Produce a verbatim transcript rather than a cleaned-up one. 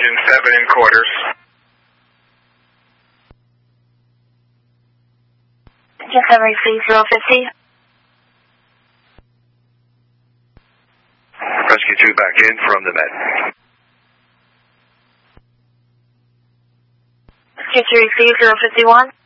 engine seven in quarters. Just have receive zero fifty. Rescue two back in from the med. Just receive zero fifty one.